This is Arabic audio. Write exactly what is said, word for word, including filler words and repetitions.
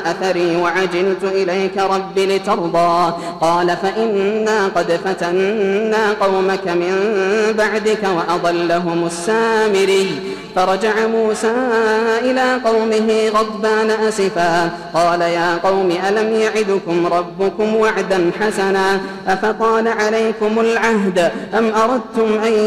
أثري وعجلت إليك رب لترضى. قال فإنا قد فتنا قومك من بعدك وأضلهم السامري. فرجع موسى إلى قومه غضبان أسفا قال يا قوم ألم يعدكم ربكم وعدا حسنا أفطال عليكم العهد أم أردتم أن